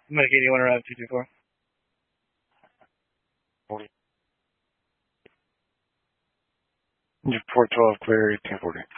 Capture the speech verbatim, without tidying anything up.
Mike eighty-one around two two four. four twelve clear, eighteen forty.